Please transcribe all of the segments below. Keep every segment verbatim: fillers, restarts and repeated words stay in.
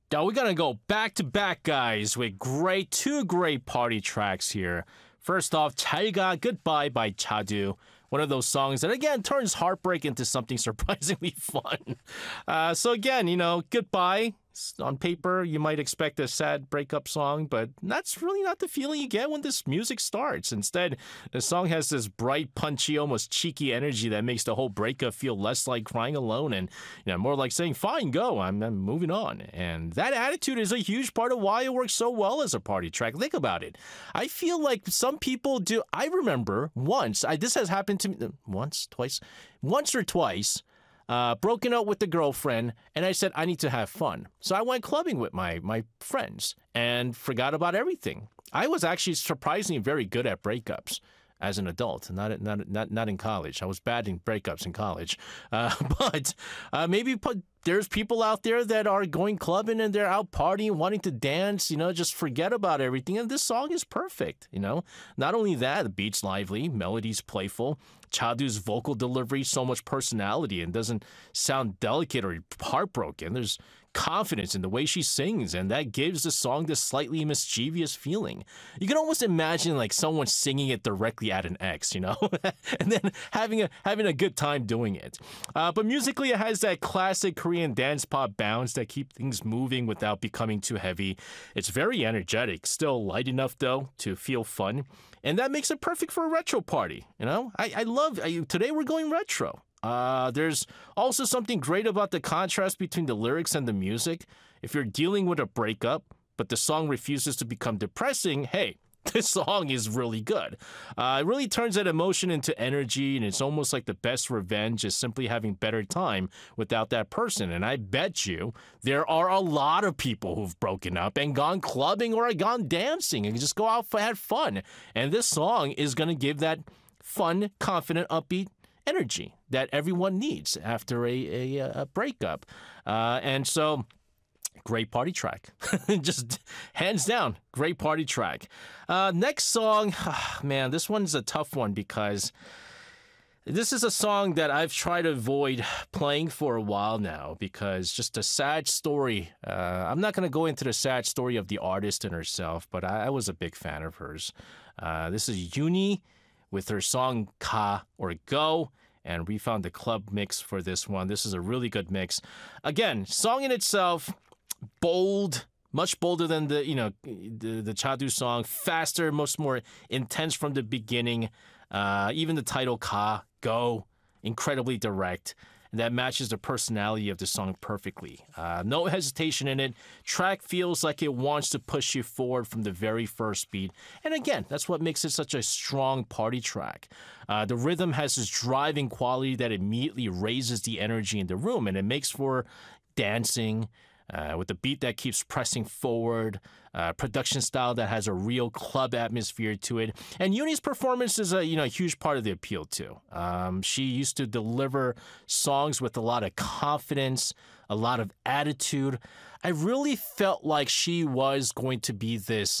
Now we're gonna go back to back, guys, with great two great party tracks here. First off, 잘가 Goodbye by Chadu. One of those songs that, again, turns heartbreak into something surprisingly fun. Uh, so again, you know, Goodbye, on paper, you might expect a sad breakup song, but that's really not the feeling you get when this music starts. Instead, the song has this bright, punchy, almost cheeky energy that makes the whole breakup feel less like crying alone and, you know, more like saying, fine, go, I'm, I'm moving on. And that attitude is a huge part of why it works so well as a party track. Think about it. I feel like some people do. I remember once, I, this has happened to me once, twice, once or twice. Uh, broken up with the girlfriend, and I said, I need to have fun. So I went clubbing with my, my friends and forgot about everything. I was actually surprisingly very good at breakups as an adult, not not not, not in college. I was bad in breakups in college. Uh, but uh, maybe put, there's people out there that are going clubbing and they're out partying, wanting to dance, you know, just forget about everything. And this song is perfect, you know. Not only that, the beat's lively, melody's playful, Chadu's vocal delivery, so much personality and doesn't sound delicate or heartbroken. There's confidence in the way she sings, and that gives the song this slightly mischievous feeling. You can almost imagine like someone singing it directly at an ex, you know, and then having a having a good time doing it. Uh, but musically, it has that classic Korean dance pop bounce that keep things moving without becoming too heavy. It's very energetic, still light enough though to feel fun, and that makes it perfect for a retro party. You know, I, I love I, today we're going retro. Uh, there's also something great about the contrast between the lyrics and the music. If you're dealing with a breakup, but the song refuses to become depressing, hey, this song is really good. Uh, it really turns that emotion into energy, and it's almost like the best revenge is simply having better time without that person. And I bet you there are a lot of people who've broken up and gone clubbing or gone dancing and just go out for had fun. And this song is going to give that fun, confident, upbeat energy that everyone needs after a, a, a breakup. Uh, and so, great party track. Just hands down, great party track. Uh, next song, man, this one's a tough one because this is a song that I've tried to avoid playing for a while now because just a sad story. Uh, I'm not going to go into the sad story of the artist and herself, but I, I was a big fan of hers. Uh, this is Yoonhee with her song Ka or Go, and we found the club mix for this one. This is a really good mix. Again, song in itself, bold, much bolder than the, you know, the, the Chadu song, faster, much more intense from the beginning. Uh, even the title Ka, Go, incredibly direct. And that matches the personality of the song perfectly. Uh, no hesitation in it. Track feels like it wants to push you forward from the very first beat. And again, that's what makes it such a strong party track. Uh, the rhythm has this driving quality that immediately raises the energy in the room, and it makes for dancing, Uh, with a beat that keeps pressing forward, uh, production style that has a real club atmosphere to it. And Yoonhee's performance is a you know a huge part of the appeal too. Um, she used to deliver songs with a lot of confidence, a lot of attitude. I really felt like she was going to be this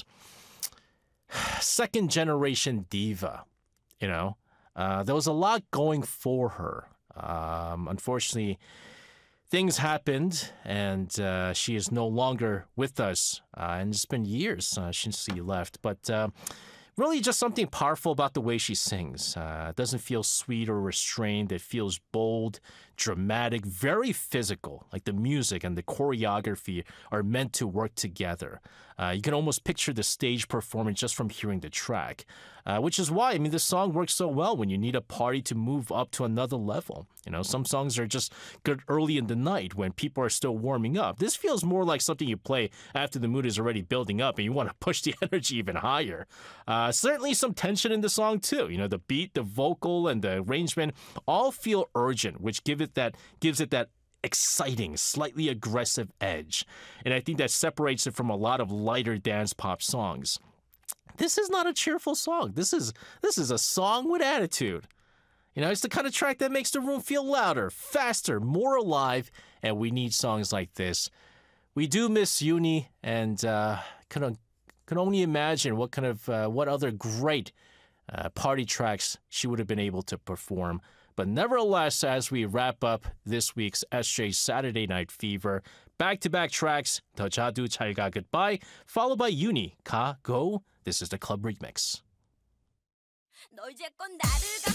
second generation diva. You know, uh, there was a lot going for her. Um, unfortunately, things happened, and uh, she is no longer with us. Uh, and it's been years uh, since she left. But uh, really just something powerful about the way she sings. Uh, it doesn't feel sweet or restrained. It feels bold, dramatic, very physical. Like the music and the choreography are meant to work together. Uh, you can almost picture the stage performance just from hearing the track, uh, which is why, I mean, this song works so well when you need a party to move up to another level. You know, some songs are just good early in the night when people are still warming up. This feels more like something you play after the mood is already building up and you want to push the energy even higher. Uh, certainly some tension in the song, too. You know, the beat, the vocal, and the arrangement all feel urgent, which give it that gives it that exciting, slightly aggressive edge. And I think that separates it from a lot of lighter dance pop songs. This is not a cheerful song. This is this is a song with attitude. You know, it's the kind of track that makes the room feel louder, faster, more alive, and we need songs like this. We do miss Yoonhee, and uh, can, can only imagine what kind of uh, what other great uh, party tracks she would have been able to perform. But nevertheless, as we wrap up this week's S J Saturday Night Fever, back-to-back tracks, 더 자두 잘가 Goodbye, followed by Uni, 가, go. This is the club remix. 너 이제껏 나를